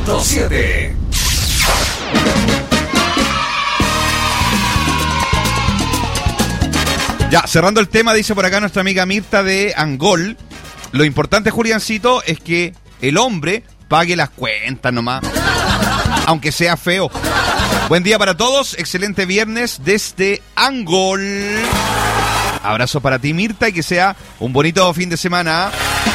100.7. Ya, cerrando el tema, dice por acá nuestra amiga Mirta de Angol. Lo importante, Juliancito, es que el hombre pague las cuentas nomás, aunque sea feo. Buen día para todos, excelente viernes desde Angol. Abrazo para ti, Mirta, y que sea un bonito fin de semana.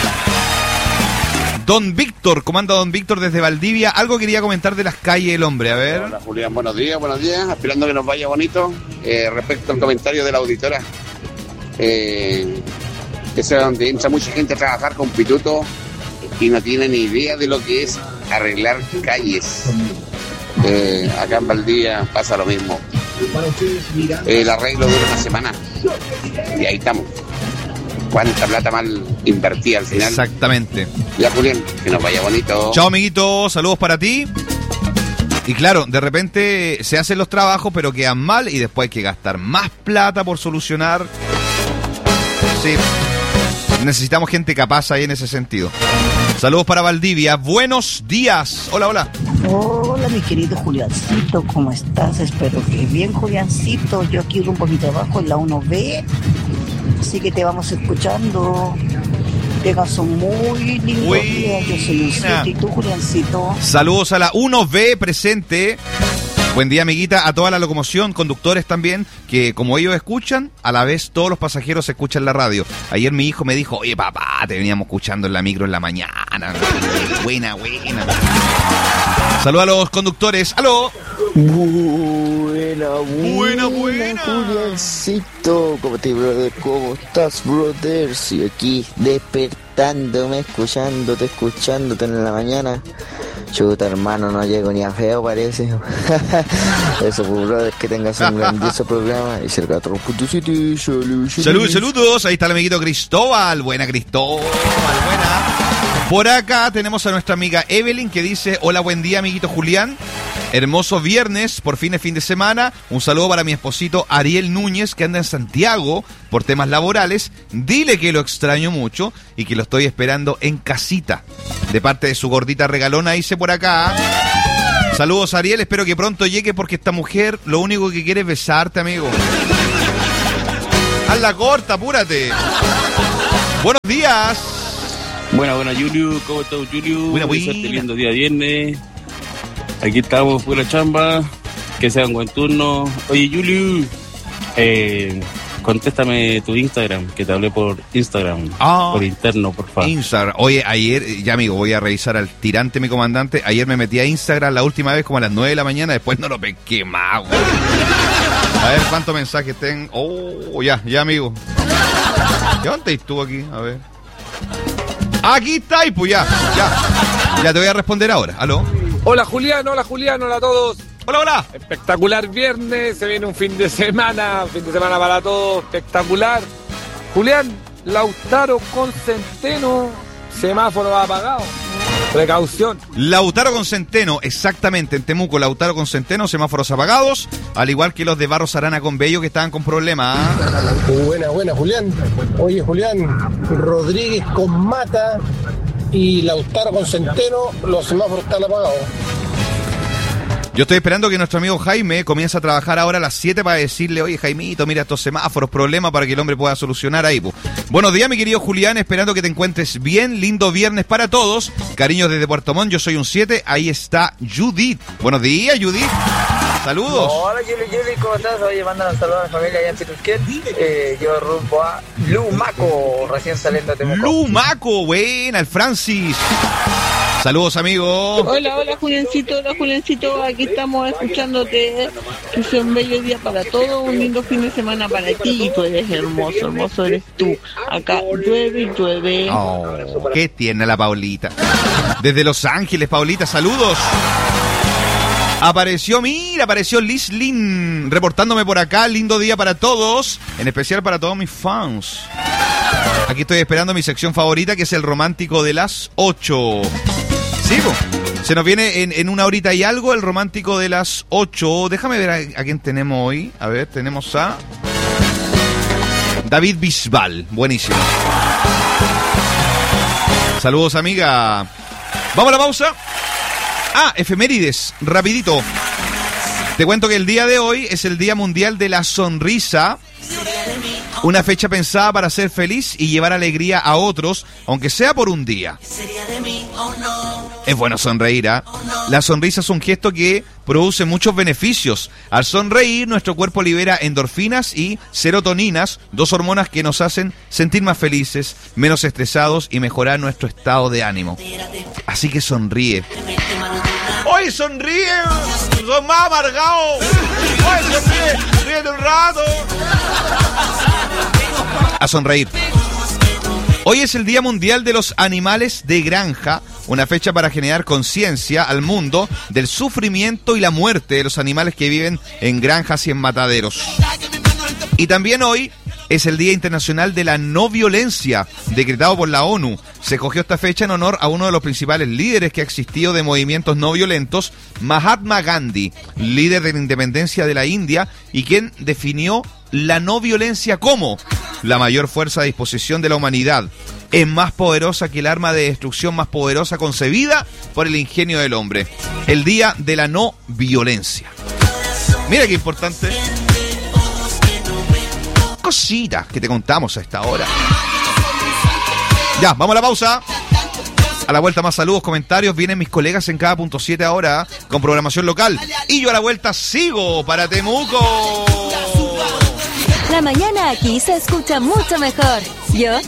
Don Víctor, comanda Don Víctor desde Valdivia. Algo quería comentar de las calles del hombre, a ver. Hola, Julián, buenos días, esperando que nos vaya bonito. Respecto al comentario de la auditora, que sea donde entra mucha gente a trabajar con pituto y no tiene ni idea de lo que es arreglar calles. Acá en Valdivia pasa lo mismo. El arreglo dura una semana y ahí estamos. ¿Cuánta plata mal invertida al final? Exactamente. Ya, Julián, que nos vaya bonito. Chao, amiguito, saludos para ti. Y claro, de repente se hacen los trabajos, pero quedan mal y después hay que gastar más plata por solucionar. Sí, necesitamos gente capaz ahí en ese sentido. Saludos para Valdivia, buenos días. Hola, hola. Hola, mi querido Juliancito, ¿cómo estás? Espero que bien, Juliancito. Yo aquí un poquito abajo en la 1B, así que te vamos escuchando. Tengas un muy lindo día. Yo soy Lucita y tú, Juliancito. Saludos a la 1B presente. Buen día, amiguita, a toda la locomoción, conductores también, que como ellos escuchan, a la vez todos los pasajeros escuchan la radio. Ayer mi hijo me dijo, oye, papá, te veníamos escuchando en la micro en la mañana. Buena. Saludos a los conductores. ¡Aló! Buena, Juliancito, ¿cómo estás, brother? Sí, aquí despertándome, escuchándote en la mañana. Chuta, hermano, no llego ni a feo, parece. Eso, pues, brother, que tengas un grandioso programa. Y cerca de 3.7. Saludos. Ahí está el amiguito Cristóbal. Buena, Cristóbal, buena. Por acá tenemos a nuestra amiga Evelyn que dice, hola, buen día, amiguito Julián. Hermoso viernes, por fin es fin de semana. Un saludo para mi esposito Ariel Núñez, que anda en Santiago por temas laborales. Dile que lo extraño mucho y que lo estoy esperando en casita. De parte de su gordita regalona, dice por acá. Saludos, Ariel, espero que pronto llegue porque esta mujer lo único que quiere es besarte, amigo. Hazla corta, apúrate. Buenos días. Buena, Julio. ¿Cómo estás, Julio? Buena. Lindo día viernes. Aquí estamos, pura chamba. Que sea un buen turno. Oye, Julio, contéstame tu Instagram, que te hablé por Instagram. Por interno, por favor. Instagram. Oye, ayer, ya amigo, voy a revisar al tirante, mi comandante. Ayer me metí a Instagram la última vez como a las 9 de la mañana. Después no lo pesqué más, güey. A ver cuántos mensajes tengo. Oh, ya, amigo. ¿Dónde estás tú aquí? A ver. Aquí está, y pues ya te voy a responder ahora. ¿Aló? Hola Julián, hola a todos. Hola. Espectacular viernes, se viene un fin de semana para todos, espectacular. Julián, Lautaro con Centeno, semáforo apagado. Precaución. Lautaro con Centeno, exactamente, en Temuco, Lautaro con Centeno, semáforos apagados, al igual que los de Barros Arana con Bello que estaban con problemas. Buena, Julián. Oye, Julián, Rodríguez con Mata y Lautaro con Centeno, los semáforos están apagados. Yo estoy esperando que nuestro amigo Jaime comience a trabajar ahora a las 7 para decirle, oye, Jaimito, mira estos semáforos, problemas para que el hombre pueda solucionar ahí. Buenos días, mi querido Julián, esperando que te encuentres bien, lindo viernes para todos. Cariños desde Puerto Montt, yo soy un 7, ahí está Judith. Buenos días, Judith. Saludos. Hola, Yuli, ¿cómo estás? Oye, mandan un saludo a la familia allá en Pitusquén. Yo rumbo a Lumaco, recién saliendo de Temuco. Lumaco, buena, el Francis. Saludos, amigos. Hola, Juliancito, aquí estamos escuchándote. Que sea un bello día para todos, un lindo fin de semana para ti. Y tú eres hermoso eres tú. Acá llueve. Oh, qué tierna la Paulita. Desde Los Ángeles, Paulita, saludos. Apareció Liz Lin reportándome por acá. Lindo día para todos, en especial para todos mis fans. Aquí estoy esperando mi sección favorita, que es el romántico de las 8. Sí, se nos viene en una horita y algo el romántico de las 8. Déjame ver a quién tenemos hoy. A ver, tenemos a David Bisbal. Buenísimo. Saludos, amiga. Vamos a la pausa. Efemérides, rapidito. Te cuento que el día de hoy es el Día Mundial de la Sonrisa. Una fecha pensada para ser feliz y llevar alegría a otros, aunque sea por un día. Es bueno sonreír, ¿eh? La sonrisa es un gesto que produce muchos beneficios. Al sonreír, nuestro cuerpo libera endorfinas y serotoninas, 2 hormonas que nos hacen sentir más felices, menos estresados y mejorar nuestro estado de ánimo. Así que sonríe. ¡Hoy sonríe! ¡Son más amargados! ¡Hoy sonríe! ¡Ríete un rato! A sonreír. Hoy es el Día Mundial de los Animales de Granja, una fecha para generar conciencia al mundo del sufrimiento y la muerte de los animales que viven en granjas y en mataderos. Y también hoy es el Día Internacional de la No Violencia, decretado por la ONU. Se escogió esta fecha en honor a uno de los principales líderes que ha existido de movimientos no violentos, Mahatma Gandhi, líder de la independencia de la India y quien definió la no violencia como la mayor fuerza a disposición de la humanidad. Es más poderosa que el arma de destrucción más poderosa concebida por el ingenio del hombre. El Día de la No Violencia. Mira qué importante. Cositas que te contamos a esta hora. Ya, vamos a la pausa. A la vuelta más saludos, comentarios. Vienen mis colegas en cada punto 7 ahora con programación local. Y yo a la vuelta sigo para Temuco. La mañana aquí se escucha mucho mejor. Yo